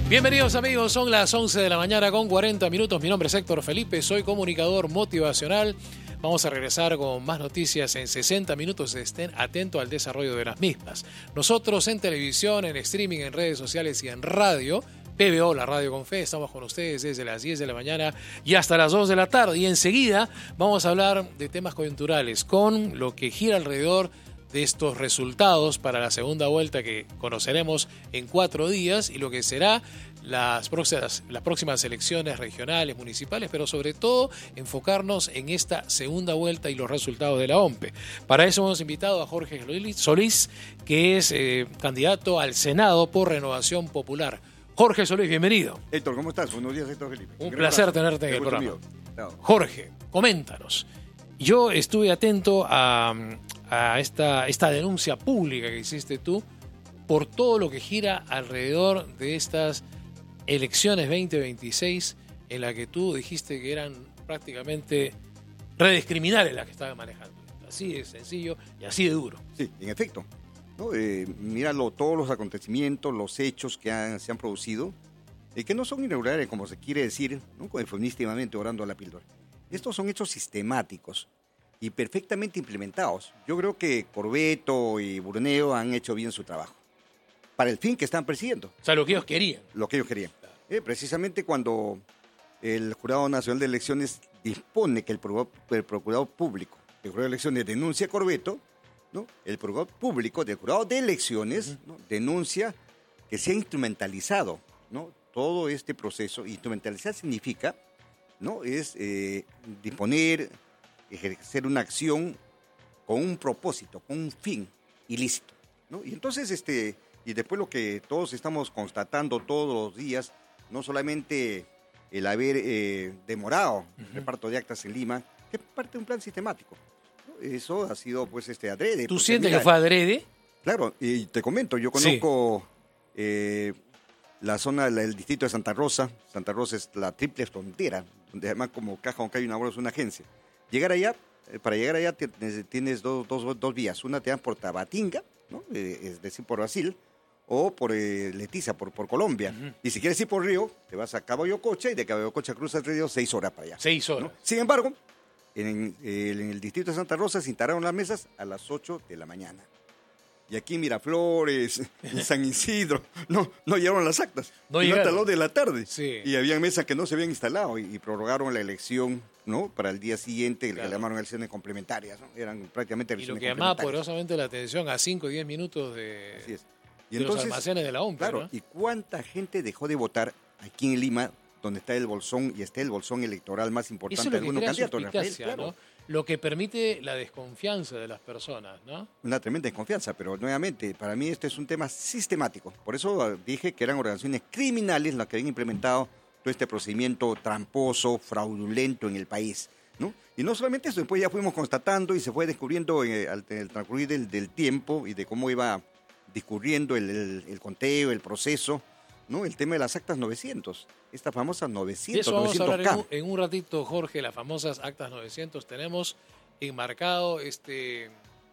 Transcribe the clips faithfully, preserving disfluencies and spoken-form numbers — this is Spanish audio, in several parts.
Bienvenidos amigos, son las once de la mañana con cuarenta minutos. Mi nombre es Héctor Felipe, soy comunicador motivacional. Vamos a regresar con más noticias en sesenta minutos. Estén atentos al desarrollo de las mismas. Nosotros en televisión, en streaming, en redes sociales y en radio, P B O, la radio con fe, estamos con ustedes desde las diez de la mañana y hasta las dos de la tarde. Y enseguida vamos a hablar de temas coyunturales con lo que gira alrededor de estos resultados para la segunda vuelta que conoceremos en cuatro días y lo que será las próximas, las próximas elecciones regionales, municipales, pero sobre todo enfocarnos en esta segunda vuelta y los resultados de la O M P E. Para eso hemos invitado a Jorge Solís, que es eh, candidato al Senado por Renovación Popular. Jorge Solís, bienvenido. Héctor, ¿cómo estás? Buenos días, Héctor Felipe. Un placer tenerte en el programa. Jorge, coméntanos. Yo estuve atento a, a esta, esta denuncia pública que hiciste tú por todo lo que gira alrededor de estas elecciones veinte veintiséis en la que tú dijiste que eran prácticamente redes criminales las que estaban manejando. Así de sencillo y así de duro. Sí, en efecto. ¿No? Eh, míralo, todos los acontecimientos, los hechos que han, se han producido, eh, que no son irregulares como se quiere decir, ¿no? Eufemísticamente orando a la píldora. Estos son hechos sistemáticos y perfectamente implementados. Yo creo que Corbeto y Burneo han hecho bien su trabajo para el fin que están persiguiendo. O sea, lo que ellos querían. Lo que ellos querían. Eh, precisamente cuando el Jurado Nacional de Elecciones dispone que el, pro, el Procurador Público del Jurado de Elecciones denuncia a Corbeto, ¿no? El Procurador Público del Jurado de Elecciones, uh-huh. ¿no? denuncia que se ha instrumentalizado, ¿no? todo este proceso. Instrumentalizar significa, ¿no? es eh, disponer, ejercer una acción con un propósito, con un fin ilícito, ¿no? Y entonces, este, y después lo que todos estamos constatando todos los días, no solamente el haber eh, demorado uh-huh. el reparto de actas en Lima, que es parte de un plan sistemático, ¿no? Eso ha sido, pues, este, adrede. ¿Tú sientes mira, que fue adrede? Claro, y te comento, yo conozco sí. eh, la zona del distrito de Santa Rosa. Santa Rosa es la triple frontera, donde además como Caja Huancayo es una agencia. Llegar allá, eh, para llegar allá tienes, tienes dos, dos, dos vías. Una te dan por Tabatinga, ¿no? eh, es decir, por Brasil, o por eh, Leticia, por, por Colombia. Uh-huh. Y si quieres ir por Río, te vas a Caballococha y de Caballococha cruzas el río seis horas para allá. Seis horas. ¿No? Sin embargo, en, eh, en el distrito de Santa Rosa se instalaron las mesas a las ocho de la mañana. Y aquí en Miraflores, en San Isidro, no, no llegaron las actas. No llegaron. Hasta las dos de la tarde. Sí. Y había mesas que no se habían instalado y, y prorrogaron la elección, ¿no? Para el día siguiente, claro. que llamaron elecciones complementarias, ¿no? Eran prácticamente elecciones complementarias. Y lo que llamaba poderosamente la atención a cinco o diez minutos de, Así es. Y de entonces, los almacenes de la O M P E, claro, ¿no? ¿Y cuánta gente dejó de votar aquí en Lima, donde está el bolsón y está el bolsón electoral más importante Eso es de lo que algunos crea candidatos? suspicacia, Rafael, ¿no? claro. Lo que permite la desconfianza de las personas, ¿no? Una tremenda desconfianza, pero nuevamente, para mí este es un tema sistemático. Por eso dije que eran organizaciones criminales las que habían implementado todo este procedimiento tramposo, fraudulento en el país, ¿no? Y no solamente eso, después ya fuimos constatando y se fue descubriendo en el, en el transcurrir del, del tiempo y de cómo iba discurriendo el, el, el conteo, el proceso, ¿no? El tema de las actas novecientos, estas famosas novecientos, eso vamos novecientos K. a hablar en un, en un ratito, Jorge, las famosas actas novecientos. Tenemos enmarcado este,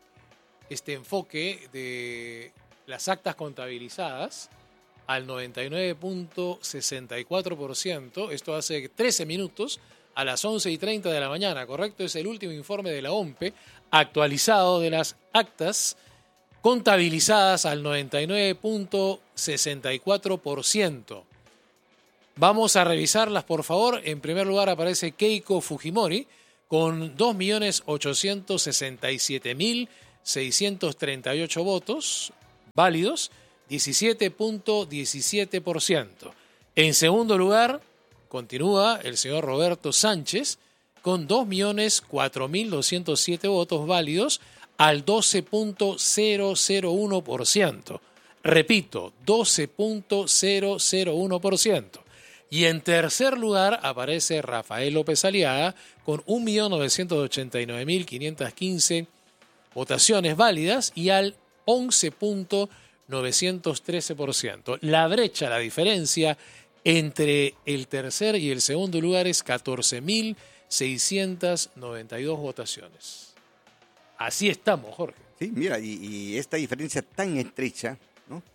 este enfoque de las actas contabilizadas al noventa y nueve punto sesenta y cuatro por ciento. Esto hace trece minutos a las once y treinta de la mañana, ¿correcto? Es el último informe de la O M P E actualizado de las actas contabilizadas al noventa y nueve punto sesenta y cuatro por ciento. Vamos a revisarlas, por favor. En primer lugar aparece Keiko Fujimori con dos millones ochocientos sesenta y siete mil seiscientos treinta y ocho votos válidos, diecisiete punto diecisiete por ciento. En segundo lugar, continúa el señor Roberto Sánchez con dos millones cuatro mil doscientos siete votos válidos, al doce punto cero cero uno por ciento. Repito, doce punto cero cero uno por ciento. Y en tercer lugar aparece Rafael López Aliaga con un millón novecientos ochenta y nueve mil quinientos quince votaciones válidas y al once punto novecientos trece por ciento. La brecha, la diferencia entre el tercer y el segundo lugar es catorce mil seiscientos noventa y dos votaciones. Así estamos, Jorge. Sí, mira, y, y esta diferencia tan estrecha, ¿no?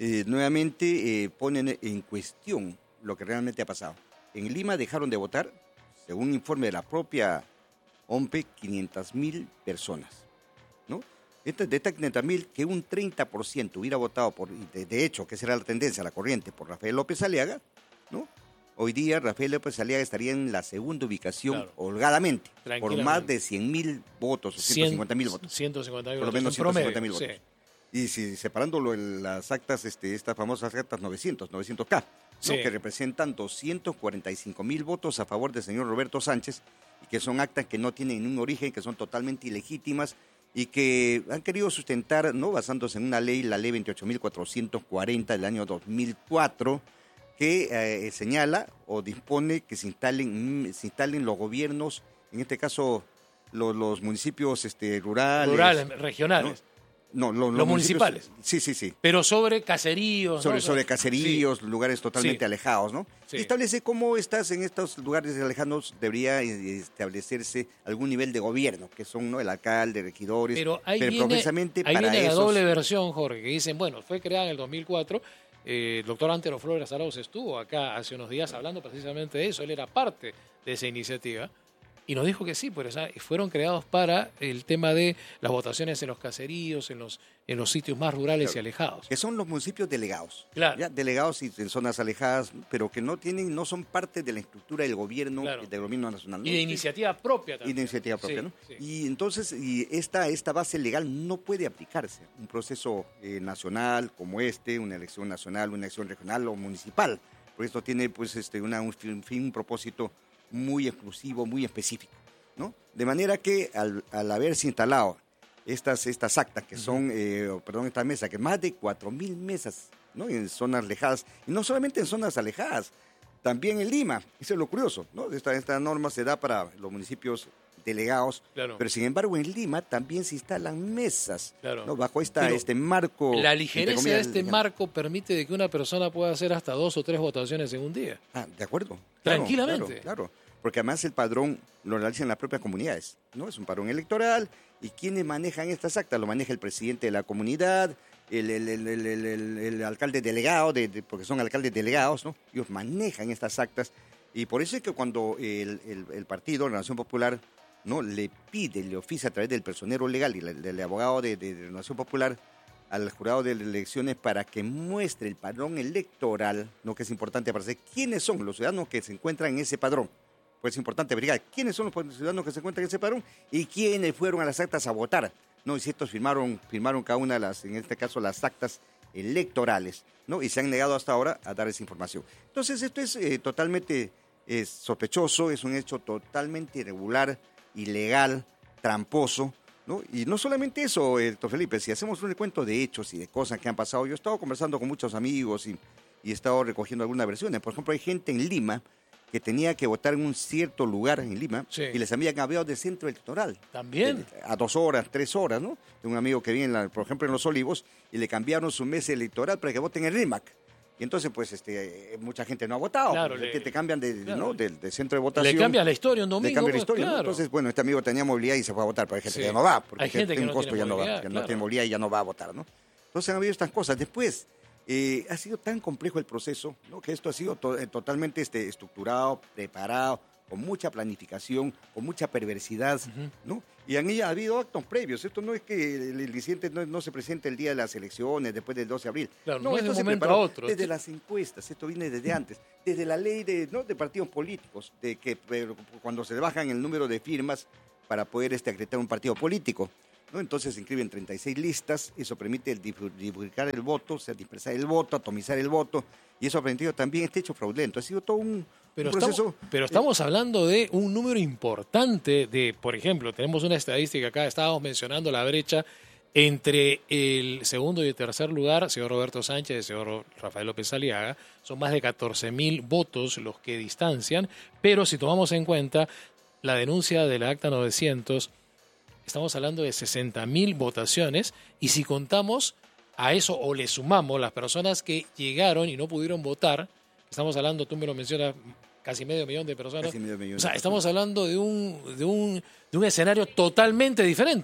eh, nuevamente eh, ponen en cuestión lo que realmente ha pasado. En Lima dejaron de votar, según un informe de la propia O M P E, quinientas mil personas, ¿no? Esta, de estas quinientas mil, que un treinta por ciento hubiera votado, por, de, de hecho, que esa era la tendencia, la corriente, por Rafael López Aliaga, ¿no? Hoy día Rafael López Aliaga estaría en la segunda ubicación, claro, holgadamente, por más de cien mil votos, o ciento cincuenta mil votos. ciento cincuenta mil por lo votos. menos ciento cincuenta mil votos. Sí. Y si separándolo en las actas, este, estas famosas actas novecientos, novecientos K, ¿no? Sí. Que representan doscientos cuarenta y cinco mil votos a favor del señor Roberto Sánchez, y que son actas que no tienen ningún origen, que son totalmente ilegítimas, y que han querido sustentar, ¿no?, basándose en una ley, la ley veintiocho mil cuatrocientos cuarenta del año dos mil cuatro, que eh, señala o dispone que se instalen, se instalen los gobiernos, en este caso los, los municipios este, rurales. Rurales, regionales. ¿no? No, lo, los, los municipales. Sí, sí, sí. Pero sobre caseríos. Sobre, ¿no? sobre caseríos, sí, lugares totalmente sí. alejados, ¿no? Sí. Y establece cómo estás en estos lugares alejados, debería establecerse algún nivel de gobierno, que son, ¿no?, el alcalde, regidores. Pero ahí pero viene, precisamente ahí para viene esos... la doble versión, Jorge, que dicen, bueno, fue creada en el dos mil cuatro, eh, el doctor Antero Flores Arauz estuvo acá hace unos días hablando precisamente de eso, él era parte de esa iniciativa. Y nos dijo que sí, pues fueron creados para el tema de las votaciones en los caseríos, en los, en los sitios más rurales, claro, y alejados. Que son los municipios delegados. Claro. ¿Ya? Delegados y en zonas alejadas, pero que no tienen, no son parte de la estructura del gobierno, claro, del gobierno nacional. ¿No? Y de iniciativa propia también. Y de iniciativa propia, sí, ¿no? Sí. Y entonces, y esta, esta base legal no puede aplicarse. Un proceso eh, nacional como este, una elección nacional, una elección regional o municipal. Por esto tiene, pues, este, una, un fin, un propósito muy exclusivo, muy específico, ¿no? De manera que al, al haberse instalado estas, estas actas, que son, eh, perdón, esta mesa, que más de cuatro mil mesas, ¿no?, en zonas alejadas, y no solamente en zonas alejadas, también en Lima, eso es lo curioso, ¿no? Esta, esta norma se da para los municipios delegados, claro, pero sin embargo en Lima también se instalan mesas, claro, ¿no?, bajo esta, este marco. La ligereza de este legal. marco permite de que una persona pueda hacer hasta dos o tres votaciones en un día. Ah, de acuerdo. Tranquilamente. Claro, claro. Porque además el padrón lo realizan las propias comunidades, ¿no? Es un padrón electoral, y quienes manejan estas actas, lo maneja el presidente de la comunidad, el, el, el, el, el, el, el alcalde delegado, de, de, porque son alcaldes delegados, ¿no? Ellos manejan estas actas, y por eso es que cuando el, el, el partido, la Nación Popular, ¿no?, le pide, le oficia a través del personero legal y del, del abogado de, de, de la Nación Popular al jurado de elecciones para que muestre el padrón electoral, ¿no?, que es importante para saber quiénes son los ciudadanos que se encuentran en ese padrón. Pues es importante verificar quiénes son los ciudadanos que se encuentran en ese padrón y quiénes fueron a las actas a votar, ¿no? Y si estos firmaron, firmaron cada una de las, en este caso, las actas electorales, ¿no? Y se han negado hasta ahora a dar esa información. Entonces, esto es eh, totalmente eh, sospechoso, es un hecho totalmente irregular, ilegal, tramposo, ¿no? Y no solamente eso, eh, doctor Felipe, si hacemos un recuento de hechos y de cosas que han pasado, yo he estado conversando con muchos amigos y, y he estado recogiendo algunas versiones. Por ejemplo, hay gente en Lima que tenía que votar en un cierto lugar en Lima, sí, y les habían cambiado de centro electoral. También. A dos horas, tres horas, ¿no? Tengo un amigo que vive, en la, por ejemplo, en Los Olivos, y le cambiaron su mesa electoral para que voten en Rímac. Y entonces, pues, este, mucha gente no ha votado. Claro, le, te cambian de, claro, ¿no?, de, de centro de votación. Le cambia la historia un domingo. Le cambia la historia, pues, claro, ¿no? Entonces, bueno, este amigo tenía movilidad y se fue a votar, pero hay gente, sí, que ya no va, porque hay gente tiene que un costo, ya no va, ya claro, no tiene movilidad y ya no va a votar, ¿no? Entonces han habido estas cosas. Después, eh, ha sido tan complejo el proceso, ¿no?, que esto ha sido to eh, totalmente este, estructurado, preparado, con mucha planificación, con mucha perversidad, uh-huh, ¿no? Y han ha habido actos previos. Esto no es que el, el disidente no, no se presente el día de las elecciones, después del doce de abril. Claro, no, no esto es de se un momento preparó a otro. Desde las encuestas, esto viene desde antes, desde la ley de, ¿no?, de partidos políticos, de que pero, cuando se bajan el número de firmas para poder este, acreditar un partido político, ¿no? Entonces se inscriben treinta y seis listas, eso permite el divulgar el voto, o sea, dispersar el voto, atomizar el voto, y eso ha permitido también este hecho fraudulento. Ha sido todo un, pero un proceso... Estamos, pero estamos eh, hablando de un número importante de, por ejemplo, tenemos una estadística acá, estábamos mencionando la brecha entre el segundo y el tercer lugar, señor Roberto Sánchez y el señor Rafael López Aliaga, son más de catorce mil votos los que distancian, pero si tomamos en cuenta la denuncia de la Acta novecientos, estamos hablando de sesenta mil votaciones, y si contamos a eso o le sumamos las personas que llegaron y no pudieron votar, estamos hablando, tú me lo mencionas, casi medio millón de personas. Casi medio millón. O sea, estamos hablando de un, de un, de un escenario totalmente diferente. Claro.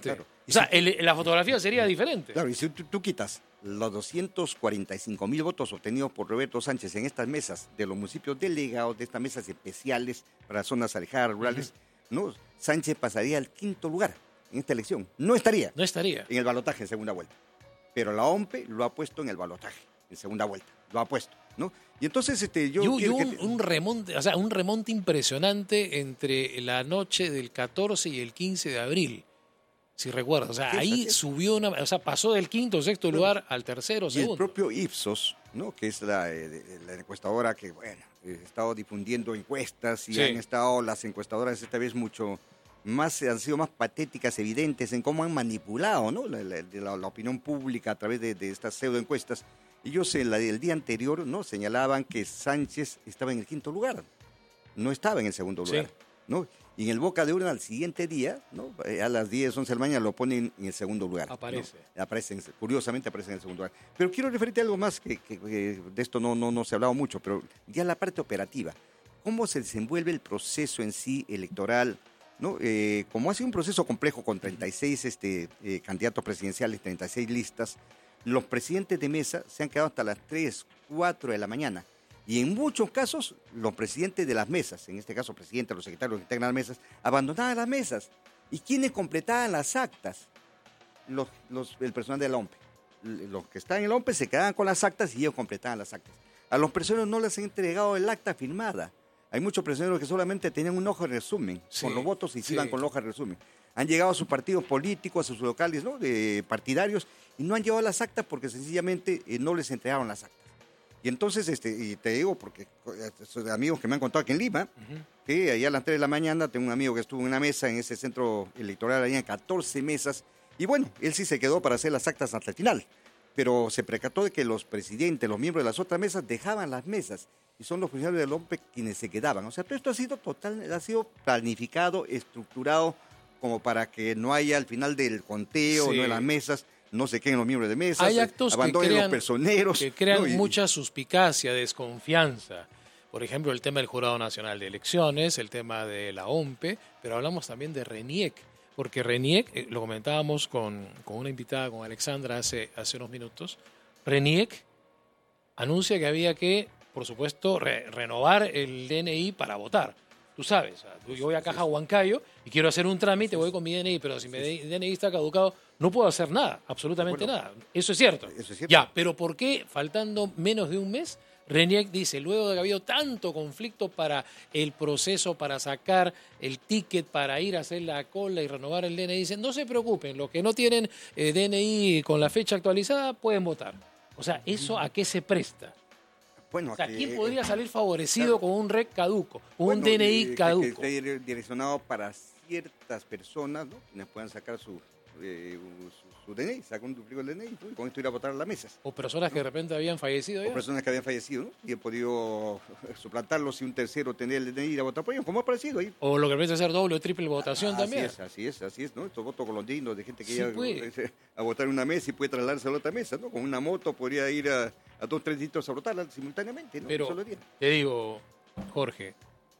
O sea, el, la fotografía sería diferente. Claro, y si tú, tú quitas los doscientos cuarenta y cinco mil votos obtenidos por Roberto Sánchez en estas mesas de los municipios delegados, de estas mesas especiales para zonas alejadas, rurales, uh-huh. ¿no? Sánchez pasaría al quinto lugar en esta elección. No estaría. No estaría. En el balotaje en segunda vuelta. Pero la O M P E lo ha puesto en el balotaje en segunda vuelta. Lo ha puesto, ¿no? Y entonces este, yo... Y, y un, que... un, remonte, o sea, un remonte impresionante entre la noche del catorce y el quince de abril. Si recuerdas, o sea, ahí subió una, o sea, pasó del quinto o sexto lugar al tercero, segundo. Y el propio Ipsos, ¿no? Que es la, la encuestadora que, bueno, ha estado difundiendo encuestas y sí. han estado las encuestadoras esta vez mucho más, han sido más patéticas, evidentes en cómo han manipulado, ¿no? La, la, la, la opinión pública a través de, de estas pseudoencuestas. Ellos el, el día anterior, ¿no? Señalaban que Sánchez estaba en el quinto lugar, no estaba en el segundo lugar, sí. ¿no? Y en el Boca de Urna al siguiente día, ¿no? A las diez, once de la mañana lo ponen en el segundo lugar. Aparece. ¿no? Aparece, curiosamente aparece en el segundo lugar. Pero quiero referirte a algo más, que, que, que de esto no, no, no se ha hablado mucho, pero ya la parte operativa. ¿Cómo se desenvuelve el proceso en sí electoral? ¿no? Eh, como ha sido un proceso complejo con treinta y seis este, eh, candidatos presidenciales, treinta y seis listas, los presidentes de mesa se han quedado hasta las tres, cuatro de la mañana. Y en muchos casos, los presidentes de las mesas, en este caso presidentes, los secretarios que integran las mesas, abandonaban las mesas. ¿Y quiénes completaban las actas? Los, los, el personal de la O M P E. Los que están en la O M P E se quedaban con las actas y ellos completaban las actas. A los prisioneros no les han entregado el acta firmada. Hay muchos prisioneros que solamente tenían un hoja de resumen, sí, con los votos y se iban sí. con la hoja de resumen. Han llegado a sus partidos políticos, a sus locales, ¿no? de partidarios, y no han llevado las actas porque sencillamente eh, no les entregaron las actas. Y entonces, este, y te digo, porque eh, amigos que me han contado aquí en Lima, uh-huh. que allá a las tres de la mañana tengo un amigo que estuvo en una mesa en ese centro electoral, allá en catorce mesas, y bueno, él sí se quedó para hacer las actas hasta el final, pero se percató de que los presidentes, los miembros de las otras mesas dejaban las mesas, y son los funcionarios del O M P E quienes se quedaban. O sea, todo esto ha sido total, ha sido planificado, estructurado, como para que no haya al final del conteo, sí. no en las mesas, no se queden los miembros de mesas, hay actos abandonen que crean, los personeros. Que crean ¿no? y, mucha suspicacia, desconfianza. Por ejemplo, el tema del Jurado Nacional de Elecciones, el tema de la O M P E, pero hablamos también de RENIEC, porque RENIEC, eh, lo comentábamos con, con una invitada, con Alexandra, hace, hace unos minutos, RENIEC anuncia que había que, por supuesto, re, renovar el D N I para votar. Tú sabes, yo voy a Caja Huancayo y quiero hacer un trámite, voy con mi D N I, pero si mi D N I está caducado, no puedo hacer nada, absolutamente bueno, nada. Eso es cierto. Eso es cierto. Ya, pero ¿por qué, faltando menos de un mes, RENIEC dice, luego de que ha habido tanto conflicto para el proceso, para sacar el ticket, para ir a hacer la cola y renovar el D N I, dicen, no se preocupen, los que no tienen eh, D N I con la fecha actualizada pueden votar. O sea, ¿eso a qué se presta? Bueno, o sea, que, ¿quién podría salir favorecido claro. con un R E C caduco, con bueno, un D N I caduco? Que, que esté direccionado para ciertas personas, ¿no? Quienes puedan sacar su, eh, su, su D N I, sacar un duplicado del D N I, ¿no? Y con esto ir a votar a las mesas. O personas ¿no? que de repente habían fallecido ya. O personas que habían fallecido, ¿no? Y he podido suplantarlos si un tercero tenía el D N I y ir a votar por ellos, como ha parecido ahí. O lo que permite hacer doble o triple votación ah, también. Así es, así es, así es, ¿no? Estos votos colombinos de gente que sí, ya puede. a votar en una mesa y puede trasladarse a la otra mesa, ¿no? Con una moto podría ir a... a dos, tres distritos a votar simultáneamente, ¿no? Pero te digo, Jorge,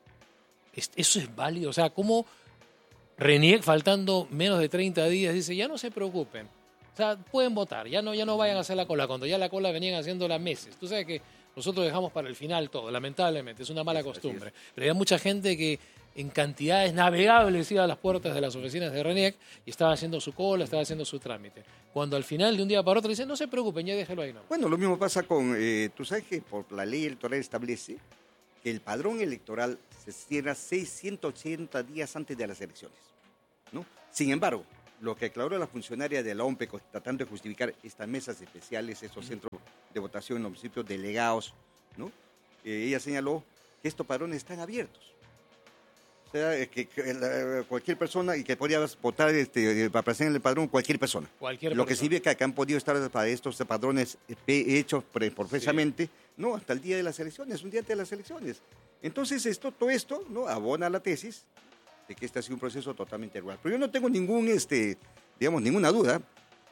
¿eso es válido? O sea, ¿cómo RENIEC, faltando menos de treinta días, dice, ya no se preocupen, o sea, pueden votar, ya no, ya no vayan a hacer la cola, cuando ya la cola venían haciéndola meses? Tú sabes que nosotros dejamos para el final todo, lamentablemente, es una mala costumbre. Pero hay mucha gente que en cantidades navegables iba a las puertas de las oficinas de RENIEC y estaba haciendo su cola, estaba haciendo su trámite. Cuando al final de un día para otro dicen, no se preocupen, ya déjelo ahí. No. Bueno, lo mismo pasa con, eh, tú sabes que por la ley electoral establece que el padrón electoral se cierra seiscientos ochenta días antes de las elecciones, ¿no? Sin embargo, lo que aclaró la funcionaria de la O M P E tratando de justificar estas mesas especiales, estos centros de votación en los municipios delegados, ¿no? Eh, ella señaló que estos padrones están abiertos. O sea, que, que la, cualquier persona y que podría votar este, para aparecer en el padrón cualquier persona. Cualquier Lo persona. que sí ve que acá han podido estar para estos padrones hechos profesamente, sí. no, hasta el día de las elecciones, un día antes de las elecciones. Entonces, esto, todo esto, ¿no? abona la tesis de que este ha sido un proceso totalmente irregular. Pero yo no tengo ningún, este, digamos, ninguna duda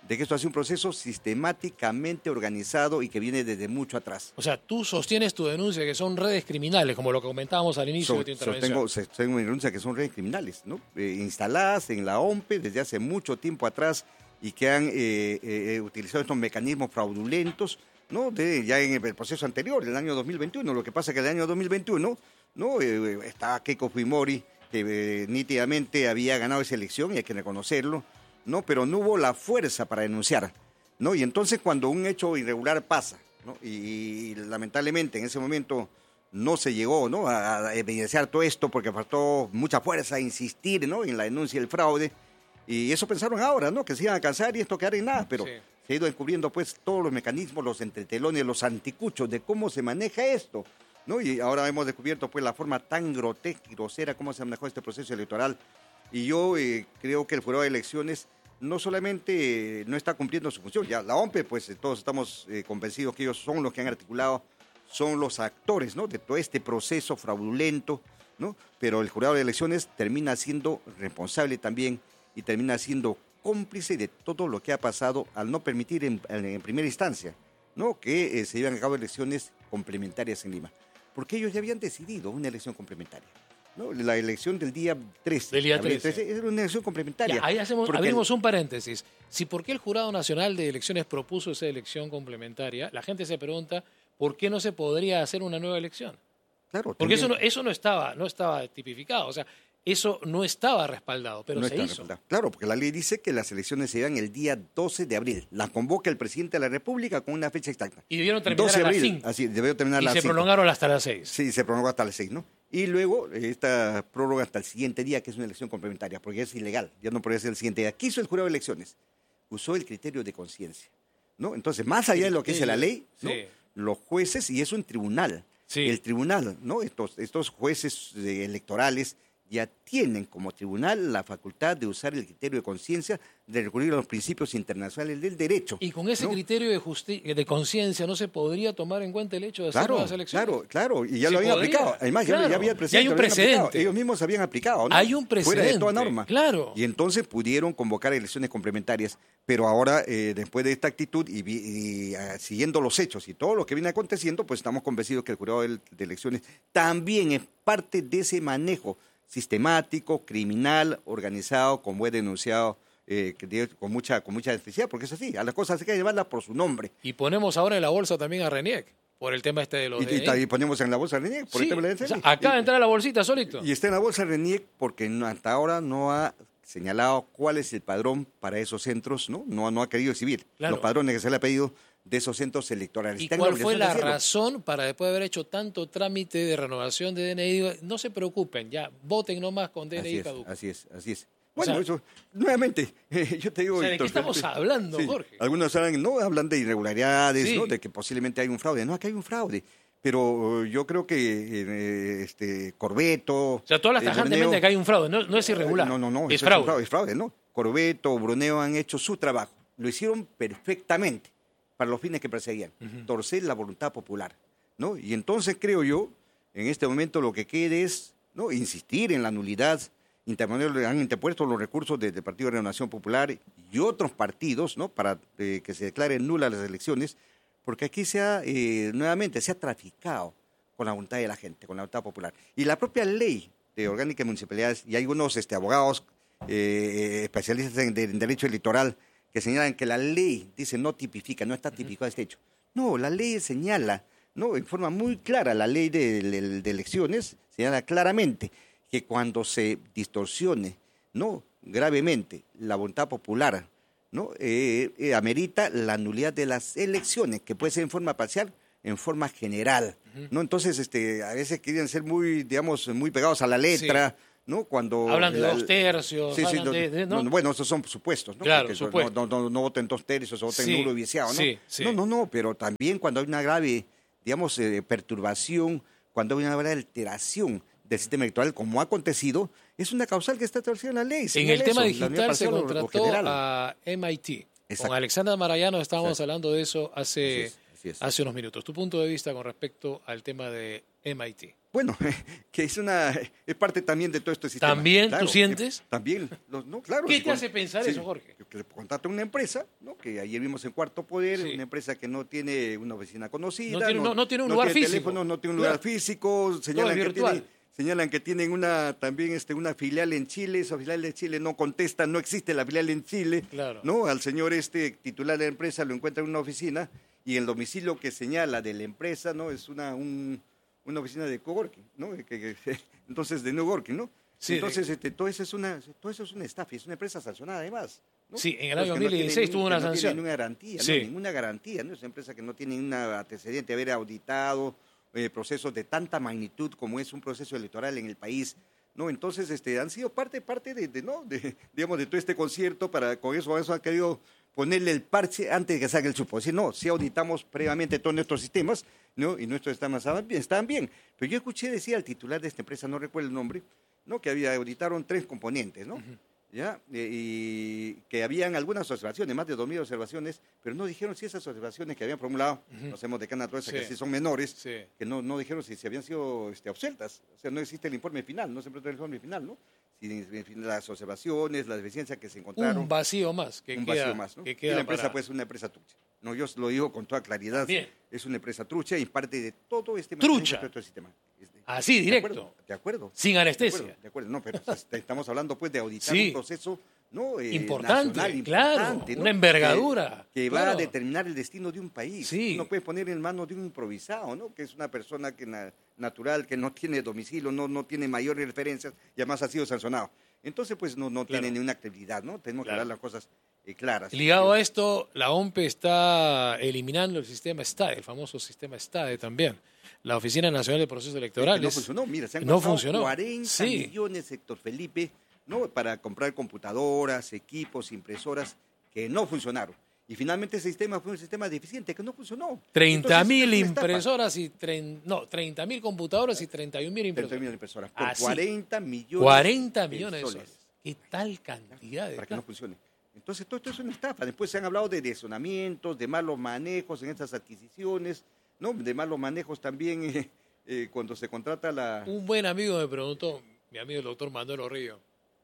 de que esto ha sido un proceso sistemáticamente organizado y que viene desde mucho atrás. O sea, tú sostienes tu denuncia que son redes criminales, como lo que comentábamos al inicio So, de tu intervención. sostengo, sostengo mi denuncia que son redes criminales, ¿no? Eh, instaladas en la O M P E desde hace mucho tiempo atrás y que han eh, eh, utilizado estos mecanismos fraudulentos, ¿no? De, ya en el proceso anterior, el año dos mil veintiuno. Lo que pasa es que el año dos mil veintiuno, ¿no? Eh, está Keiko Fujimori, que eh, nítidamente había ganado esa elección y hay que reconocerlo, ¿no? Pero no hubo la fuerza para denunciar, ¿no? Y entonces cuando un hecho irregular pasa, ¿no? Y, y lamentablemente en ese momento no se llegó, ¿no? a, a evidenciar todo esto porque faltó mucha fuerza a insistir, ¿no? En la denuncia del fraude. Y eso pensaron ahora, ¿no? Que se iban a cansar y esto quedara en nada, pero sí. Se ha ido descubriendo pues todos los mecanismos, los entretelones, los anticuchos de cómo se maneja esto, ¿no? Y ahora hemos descubierto pues la forma tan grotesca y grosera cómo se manejó este proceso electoral. Y yo eh, creo que el jurado de elecciones no solamente eh, no está cumpliendo su función, ya la O M P E, pues eh, todos estamos eh, convencidos que ellos son los que han articulado, son los actores, ¿no? De todo este proceso fraudulento, ¿no? Pero el jurado de elecciones termina siendo responsable también y termina siendo cómplice de todo lo que ha pasado al no permitir en, en primera instancia, ¿no? Que eh, se lleven a cabo elecciones complementarias en Lima, porque ellos ya habían decidido una elección complementaria. ¿No? La elección del día trece. Del día trece. Era una elección complementaria. Ya, ahí hacemos, abrimos un paréntesis. Si por qué el Jurado Nacional de Elecciones propuso esa elección complementaria, la gente se pregunta por qué no se podría hacer una nueva elección. Claro. Porque también, eso no, eso no estaba, no estaba tipificado. O sea, eso no estaba respaldado, pero no se hizo. Respaldado. Claro, porque la ley dice que las elecciones se dan el día doce de abril. Las convoca el presidente de la República con una fecha exacta. Y debieron terminar a las cinco. Así, debieron terminar a y las se cinco. prolongaron hasta las seis. Sí, se prolongó hasta las seis, ¿no? Y luego esta prórroga hasta el siguiente día, que es una elección complementaria, porque es ilegal, ya no podría ser el siguiente día. ¿Qué hizo el jurado de elecciones? Usó el criterio de conciencia, ¿no? Entonces, más allá de lo que dice la ley, ¿no? Sí. Los jueces, y es un tribunal, sí. El tribunal, ¿no? Estos, estos jueces eh, electorales ya tienen como tribunal la facultad de usar el criterio de conciencia, de recurrir a los principios internacionales del derecho. Y con ese ¿no? criterio de, justi- de conciencia no se podría tomar en cuenta el hecho de hacer claro, nuevas elecciones. Claro, claro, y ya ¿Se lo habían podría? aplicado. Además, claro. ya, ya había el presidente. Ya hay un precedente. Ellos mismos habían aplicado, ¿no? Hay un precedente. Fuera de toda norma. Claro. Y entonces pudieron convocar elecciones complementarias. Pero ahora, eh, después de esta actitud y, y, y uh, siguiendo los hechos y todo lo que viene aconteciendo, pues estamos convencidos que el jurado de, de elecciones también es parte de ese manejo sistemático, criminal, organizado, como he denunciado, eh, con mucha con mucha necesidad, porque es así, a las cosas hay que llevarlas por su nombre. Y ponemos ahora en la bolsa también a Reniec, por el tema este de los y, D N I. Y, y ponemos en la bolsa a Reniec, por sí, el tema de la D N I. O sea, acaba de entrar a la bolsita solito. Y está en la bolsa Reniec porque no, hasta ahora no ha señalado cuál es el padrón para esos centros, ¿no? No, no ha querido exhibir claro. los padrones que se le ha pedido de esos centros electorales. ¿Y cuál fue la razón para después de haber hecho tanto trámite de renovación de D N I? No se preocupen, ya voten nomás con D N I caduco. Así es, así es. Bueno, o sea, eso, nuevamente, eh, yo te digo... O sea, ¿de qué estamos hablando, sí, Jorge? Algunos hablan, no, hablan de irregularidades, sí. ¿no? De que posiblemente hay un fraude. No, aquí hay un fraude. Pero yo creo que eh, este Corbeto... O sea, tú hablas tajantemente de que hay un fraude, no, no es irregular. No, no, no, es fraude. Es, fraude. es fraude, ¿no? Corbeto, Bruneo han hecho su trabajo. Lo hicieron perfectamente para los fines que perseguían, uh-huh. torcer la voluntad popular, ¿no? Y entonces creo yo, en este momento lo que quede es, ¿no? insistir en la nulidad, interponer, han interpuesto los recursos del de Partido de Renovación Popular y otros partidos, ¿no? Para eh, que se declaren nulas las elecciones, porque aquí se ha, eh, nuevamente, se ha traficado con la voluntad de la gente, con la voluntad popular. Y la propia ley de orgánica de municipalidades, y hay unos este, abogados eh, especialistas en, de, en derecho electoral, que señalan que la ley, dice, no tipifica, no está tipificado este hecho. No, la ley señala, ¿no? En forma muy clara, la ley de, de, de elecciones señala claramente que cuando se distorsione, ¿no? gravemente la voluntad popular, ¿no? Eh, eh, amerita la nulidad de las elecciones, que puede ser en forma parcial, en forma general, uh-huh. ¿no? Entonces, este, a veces quieren ser muy, digamos, muy pegados a la letra, sí. ¿no? Cuando hablan de la, dos tercios, sí, sí, no, de, de, ¿no? no, bueno, esos son supuestos, ¿no? Claro, Porque supuesto. no, no, no voten dos tercios o voten sí, nulo y viciado, ¿no? Sí, sí. No, no, no, pero también cuando hay una grave, digamos, eh, perturbación, cuando hay una grave alteración del sistema electoral, como ha acontecido, es una causal que está establecida en la ley. En el tema eso, digital se contrató a M I T. Exacto. Con Alexandra Marayano estábamos hablando de eso hace, así es, así Así es. hace unos minutos. Tu punto de vista con respecto al tema de M I T. Bueno, que es una es parte también de todo este sistema. ¿También claro, tú sientes? Eh, también, los, no, claro. ¿Qué si te con- hace pensar sí, eso, Jorge? Que, que contrata una empresa, ¿no? Que ayer vimos en Cuarto Poder, Sí. una empresa que no tiene una oficina conocida. No tiene- no- no tiene un lugar físico. teléfono, no tiene un Claro. lugar físico, señalan Todo es que virtual. tienen, señalan que tienen una también este una filial en Chile, esa filial de Chile no contesta, no existe la filial en Chile, Claro. ¿no? Al señor este titular de la empresa lo encuentra en una oficina y el domicilio que señala de la empresa, ¿no? Es una un una oficina de coworking, ¿no? Que- que- entonces, de New Working, ¿no? Sí, entonces, este, todo eso es una, todo eso es una estafa, es una empresa sancionada además, ¿no? Sí, en el Pues año que no dos mil dieciséis tiene tuvo ni- una que no sanción. tiene ninguna garantía, Sí. no, ninguna garantía, ¿no? Es una empresa que no tiene ningún antecedente de haber auditado eh, procesos de tanta magnitud como es un proceso electoral en el país, ¿no? Entonces, este, han sido parte, parte de, de, ¿no? De, digamos, de todo este concierto para, con eso, eso han querido ponerle el parche antes de que salga el chupo. Si no, si auditamos previamente todos nuestros sistemas, ¿no? Y nuestros sistemas estaban bien, estaban bien. Pero yo escuché decir al titular de esta empresa, no recuerdo el nombre, ¿no? Que había auditaron tres componentes, ¿no? ¿Ya? Eh, y que habían algunas observaciones, más de dos mil observaciones, pero no dijeron si esas observaciones que habían formulado, no sabemos de qué naturaleza, Sí. que sí son menores, Sí. que no, no dijeron si, si habían sido este, absueltas. O sea, no existe el informe final, no se presentó el informe final, ¿no? Si, en fin, las observaciones, las deficiencias que se encontraron. Un vacío más que un queda, vacío más, ¿no? que Y queda la empresa, para- pues, es una empresa trucha. No, yo lo digo con toda claridad. Bien. Es una empresa trucha y parte de todo este Trucha. de todo el sistema. Es de- Así, de directo. acuerdo, De acuerdo. Sin De anestesia. acuerdo, de acuerdo. No, pero est- estamos hablando, pues, de auditar Sí. un proceso no Eh, Importante, nacional, claro, importante, ¿no? una envergadura, Que, que va claro. a determinar el destino de un país. Sí. No puedes poner en manos de un improvisado, ¿no? Que es una persona que na- natural, que no tiene domicilio, no, no tiene mayores referencias y además ha sido sancionado. Entonces, pues, no, no Claro. tiene ni una actividad, ¿no? Tenemos Claro. que dar las cosas eh, claras. Ligado a esto, la O M P E está eliminando el sistema STADE, el famoso sistema STADE también. La Oficina Nacional de Procesos Que Electorales. no funcionó, mira, se han no gastado funcionó. cuarenta Sí. millones, Héctor Felipe, ¿no? Para comprar computadoras, equipos, impresoras que no funcionaron. Y finalmente ese sistema fue un sistema deficiente que no funcionó. treinta mil Entonces, es una estafa. impresoras y tren- no, treinta mil computadoras y treinta y un mil treinta impresoras. millones de impresoras por Así. cuarenta millones cuarenta millones de soles. soles. ¿Qué tal cantidad de Para que no plata? funcione. Entonces, todo esto es una estafa. Después se han hablado de desonamientos, de malos manejos en estas adquisiciones, ¿no? De malos manejos también eh, eh, cuando se contrata la... Un buen amigo me preguntó, mi amigo el doctor Manuel Orrillo,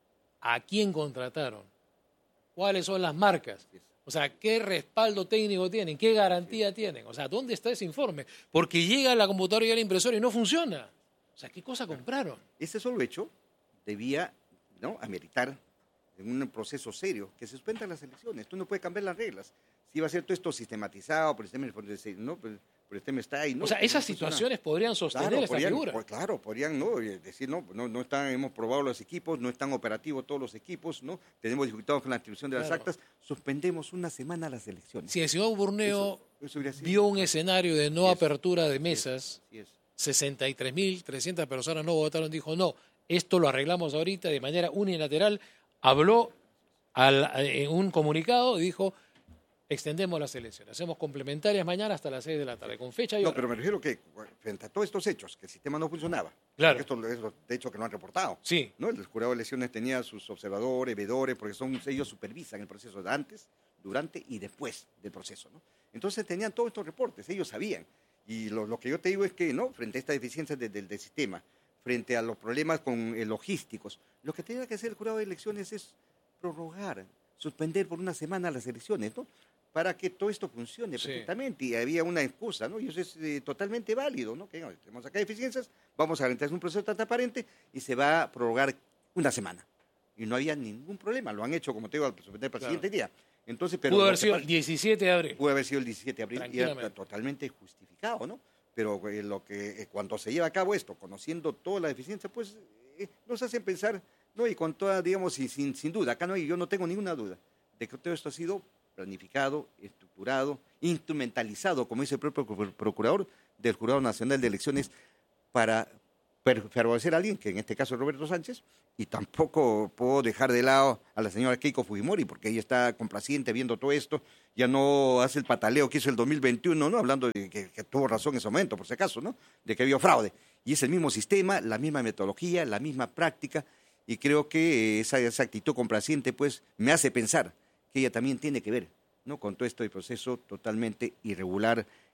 ¿a quién contrataron? ¿Cuáles son las marcas? O sea, ¿qué respaldo técnico tienen? ¿Qué garantía tienen? O sea, ¿dónde está ese informe? Porque llega la computadora y la impresora y no funciona. O sea, ¿qué cosa compraron? Ese solo hecho debía, ¿no?, ameritar en un proceso serio que se suspendan las elecciones. Tú no puedes cambiar las reglas. Si va a ser todo esto sistematizado por el sistema, ¿no? por, por el sistema está ahí, ¿no? O sea, No esas funciona. situaciones podrían sostener Claro, esta podrían, figura. pues, claro, podrían no Eh, decir, no, no, no están, hemos probado los equipos, no están operativos todos los equipos, ¿no? Tenemos dificultades con la distribución de las Claro. actas, suspendemos una semana las elecciones. Si el señor Burneo Eso- eso hubiera sido- vio un escenario de no Así es. apertura de mesas, Así es. sesenta y tres mil trescientas personas no votaron, dijo, no, esto lo arreglamos ahorita de manera unilateral, habló al- en un comunicado y dijo, extendemos las elecciones, hacemos complementarias mañana hasta las seis de la tarde, con fecha y No, hora. pero me refiero que bueno, frente a todos estos hechos, que el sistema no funcionaba, Claro. porque esto es lo- de hecho que lo han reportado, Sí, ¿no? El jurado de elecciones tenía sus observadores, veedores, porque son ellos supervisan el proceso de antes, durante y después del proceso, ¿no? Entonces tenían todos estos reportes, ellos sabían. Y lo, lo que yo te digo es que, ¿no?, frente a esta deficiencia de- del del sistema, frente a los problemas con eh, logísticos, lo que tenía que hacer el jurado de elecciones es prorrogar, suspender por una semana las elecciones, ¿no?, para que todo esto funcione Sí. perfectamente. Y había una excusa, ¿no? Y eso es eh, totalmente válido, ¿no? Que no, tenemos acá deficiencias, vamos a garantizar un proceso tan transparente y se va a prorrogar una semana. Y no había ningún problema, lo han hecho, como te digo, al suspender para el Claro. siguiente día. Entonces, pero pudo lo haber que sido pasa- el diecisiete de abril. pudo haber sido el diecisiete de abril y era Tranquilamente. totalmente justificado, ¿no? Pero eh, lo que eh, cuando se lleva a cabo esto, conociendo toda la deficiencia, pues eh, nos hacen pensar, ¿no? Y con toda, digamos, sin, sin, sin duda, acá no hay, yo no tengo ninguna duda de que todo esto ha sido planificado, estructurado, instrumentalizado, como dice el propio pro- procurador del Jurado Nacional de Elecciones, para per- favorecer a alguien, que en este caso es Roberto Sánchez, y tampoco puedo dejar de lado a la señora Keiko Fujimori, porque ella está complaciente viendo todo esto, ya no hace el pataleo que hizo el dos mil veintiuno, ¿no? Hablando de que, que tuvo razón en ese momento, por si acaso, ¿no? De que había fraude. Y es el mismo sistema, la misma metodología, la misma práctica, y creo que eh, esa, esa actitud complaciente, pues, me hace pensar que ella también tiene que ver, ¿no?, con todo este proceso totalmente irregular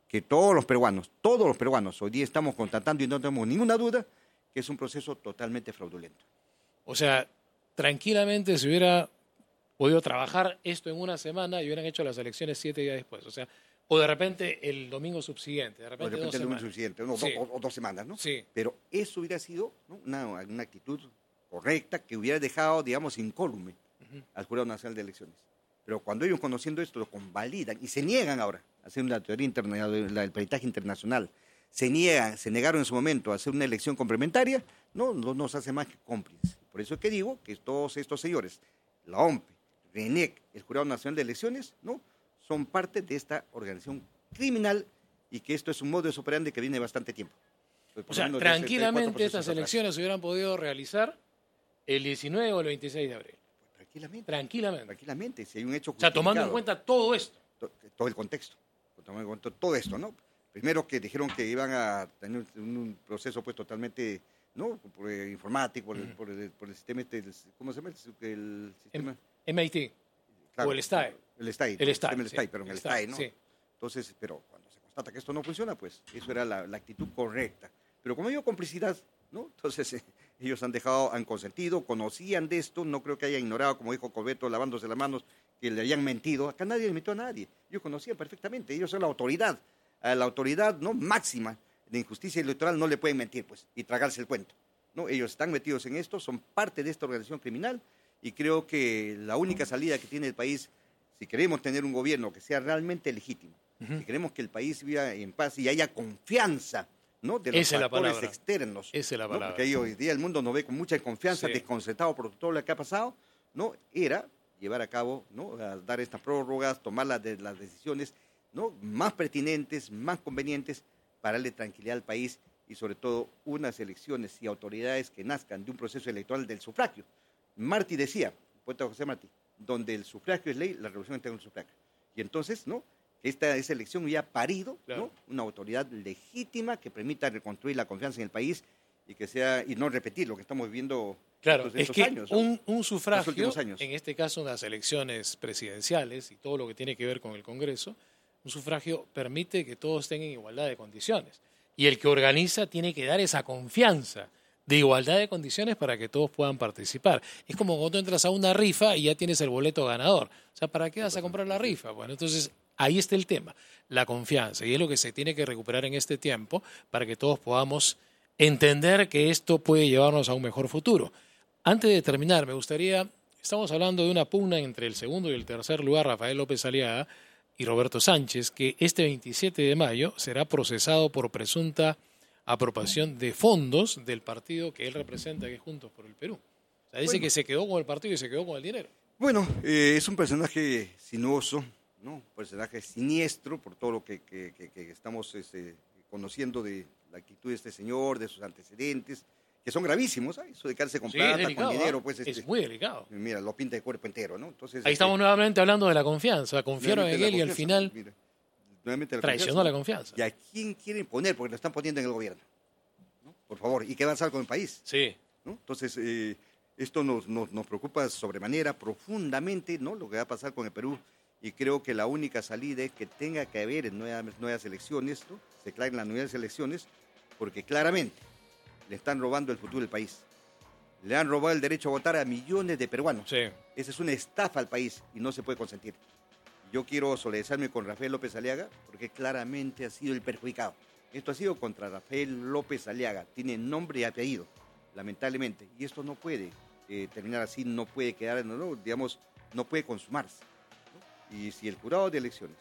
que todos los peruanos, todos los peruanos, hoy día estamos constatando y no tenemos ninguna duda que es un proceso totalmente fraudulento. O sea, tranquilamente se hubiera podido trabajar esto en una semana y hubieran hecho las elecciones siete días después. O sea, o de repente el domingo subsiguiente, de repente, o de repente dos el domingo semanas. subsiguiente, no, Sí. do, o, o dos semanas, ¿no? Sí. Pero eso hubiera sido, ¿no?, una, una actitud correcta que hubiera dejado, digamos, incólume uh-huh. al Jurado Nacional de Elecciones. Pero cuando ellos, conociendo esto, lo convalidan y se niegan ahora a hacer una teoría interna, el peritaje internacional, se niegan, se negaron en su momento a hacer una elección complementaria, no, no nos hace más que cómplices. Por eso es que digo que todos estos señores, la O M P E, RENEC, el Jurado Nacional de Elecciones, ¿no?, son parte de esta organización criminal y que esto es un modus operandi que viene de bastante tiempo. Pues o sea, tranquilamente estas elecciones se hubieran podido realizar el diecinueve o el veintiséis de abril. Tranquilamente. Tranquilamente. Tranquilamente, si hay un hecho O sea, tomando en cuenta todo esto. To, todo el contexto. Tomando en cuenta todo esto, ¿no? Primero que dijeron que iban a tener un, un proceso pues totalmente, ¿no?, por, eh, informático, por, uh-huh. el, por, el, por el sistema, este, el, ¿cómo se llama? El sistema... M I T. Claro, o el S T A E. El S T A E. El S T A E, el S T A E, sí. perdón, el el S T A E, ¿no? Sí. Entonces, pero cuando se constata que esto no funciona, pues eso era la, la actitud correcta. Pero como hay complicidad, ¿no? Entonces eh, ellos han dejado, han consentido, conocían de esto, no creo que hayan ignorado, como dijo Corbeto, lavándose las manos, que le habían mentido. Acá nadie le mintió a nadie. Ellos conocían perfectamente, ellos son la autoridad, a la autoridad, ¿no?, máxima de injusticia electoral no le pueden mentir, pues, y tragarse el cuento, ¿no? Ellos están metidos en esto, son parte de esta organización criminal y creo que la única salida que tiene el país, si queremos tener un gobierno que sea realmente legítimo, uh-huh. si queremos que el país viva en paz y haya confianza, ¿no?, de los Esa factores externos. Esa es la palabra. ¿no? Porque ahí hoy día el mundo nos ve con mucha desconfianza, sí. desconcertado por todo lo que ha pasado, ¿no? Era llevar a cabo, ¿no?, a dar estas prórrogas, tomar las, de, las decisiones, ¿no?, más pertinentes, más convenientes para darle tranquilidad al país y sobre todo unas elecciones y autoridades que nazcan de un proceso electoral del sufragio. Martí decía, el poeta José Martí, donde el sufragio es ley, la revolución está en el sufragio. Y entonces, ¿no?, esta esa elección ya ha parido, claro, ¿no?, una autoridad legítima que permita reconstruir la confianza en el país y que sea y no repetir lo que estamos viviendo claro, estos, estos es que años, ¿no?, un, un sufragio, años. En este caso unas elecciones presidenciales y todo lo que tiene que ver con el Congreso, un sufragio permite que todos tengan igualdad de condiciones. Y el que organiza tiene que dar esa confianza de igualdad de condiciones para que todos puedan participar. Es como cuando tú entras a una rifa y ya tienes el boleto ganador. O sea, ¿para qué vas a comprar la rifa? Bueno, entonces ahí está el tema, la confianza. Y es lo que se tiene que recuperar en este tiempo para que todos podamos entender que esto puede llevarnos a un mejor futuro. Antes de terminar, me gustaría, estamos hablando de una pugna entre el segundo y el tercer lugar, Rafael López Aliaga y Roberto Sánchez, que este veintisiete de mayo será procesado por presunta apropiación de fondos del partido que él representa, que es Juntos por el Perú. O sea, dice bueno, que se quedó con el partido y se quedó con el dinero. Bueno, eh, es un personaje sinuoso, ¿no?, un personaje siniestro por todo lo que, que, que, que estamos este, conociendo de la actitud de este señor, de sus antecedentes, que son gravísimos, ¿eh? Eso de quedarse con sí, plata, delicado, con dinero, ¿eh? pues... Este, es muy delicado. Mira, lo pinta de cuerpo entero, ¿no? Entonces, ahí este, estamos nuevamente hablando de la confianza. Confiaron en él y al final mira, nuevamente la traicionó confianza, la confianza. ¿Y a quién quieren poner? Porque lo están poniendo en el gobierno, ¿no? Por favor, ¿y qué va a pasar con el país? Sí. ¿No? Entonces, eh, esto nos, nos, nos preocupa sobremanera, profundamente, ¿no?, lo que va a pasar con el Perú. Y creo que la única salida es que tenga que haber nuevas, nuevas elecciones, ¿no?, se declaren las nuevas elecciones, porque claramente le están robando el futuro del país. Le han robado el derecho a votar a millones de peruanos. Sí. Esa es una estafa al país y no se puede consentir. Yo quiero solidarizarme con Rafael López Aliaga porque claramente ha sido el perjudicado. Esto ha sido contra Rafael López Aliaga. Tiene nombre y apellido, lamentablemente. Y esto no puede eh, terminar así, no puede quedar, no, digamos, no puede consumarse, ¿no? Y si el jurado de elecciones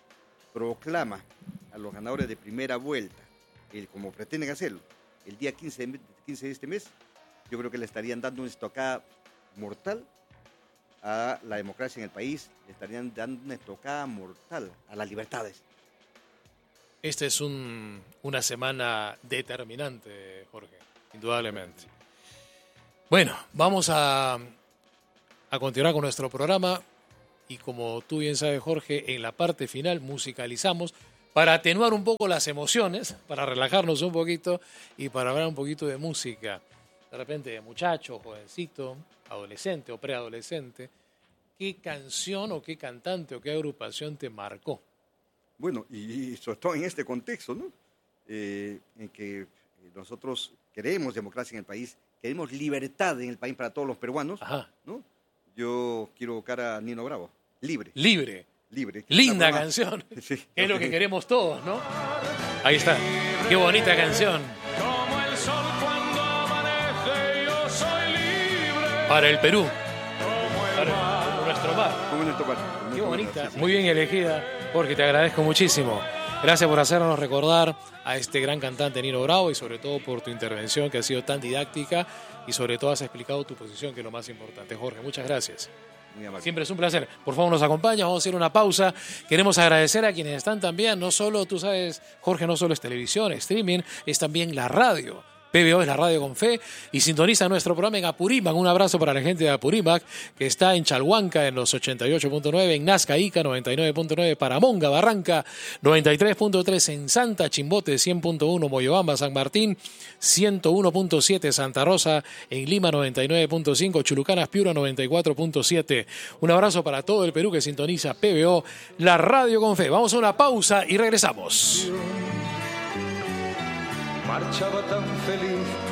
proclama a los ganadores de primera vuelta, el, como pretenden hacerlo, el día quince de, quince de este mes, yo creo que le estarían dando una estocada mortal a la democracia en el país, le estarían dando una estocada mortal a las libertades. Esta es un, una semana determinante, Jorge, indudablemente. Bueno, vamos a, a continuar con nuestro programa y como tú bien sabes, Jorge, en la parte final musicalizamos para atenuar un poco las emociones, para relajarnos un poquito y para hablar un poquito de música. De repente, de muchacho, jovencito, adolescente o preadolescente, ¿qué canción o qué cantante o qué agrupación te marcó? Bueno, y, y sobre todo en este contexto, ¿no? Eh, en que nosotros queremos democracia en el país, queremos libertad en el país para todos los peruanos, Ajá. ¿no? Yo quiero buscar a Nino Bravo, libre. Libre. Libre. Linda Una forma- canción. Sí, Que es lo que queremos todos, ¿no? Ahí está. Qué bonita canción. Como el sol cuando amanece, yo soy libre. Para el Perú. Para como nuestro mar. Como en el tomar. Qué bonita. Muy bien elegida, Jorge, te agradezco muchísimo. Gracias por hacernos recordar a este gran cantante Nino Bravo y sobre todo por tu intervención que ha sido tan didáctica y sobre todo has explicado tu posición, que es lo más importante. Jorge, muchas gracias. Muy amable. Siempre es un placer. Por favor, nos acompaña. Vamos a hacer una pausa. Queremos agradecer a quienes están también. No solo, tú sabes, Jorge, no solo es televisión, streaming, es también la radio. P B O es la radio con fe y sintoniza nuestro programa en Apurímac. Un abrazo para la gente de Apurímac, que está en Chalhuanca en los ochenta y ocho punto nueve, en Nazca, Ica noventa y nueve punto nueve, Paramonga, Barranca noventa y tres punto tres, en Santa Chimbote cien punto uno, Moyobamba, San Martín ciento uno punto siete, Santa Rosa, en Lima noventa y nueve punto cinco, Chulucanas, Piura noventa y cuatro punto siete. Un abrazo para todo el Perú que sintoniza P B O, la radio con fe. Vamos a una pausa y regresamos. Marchaba tan feliz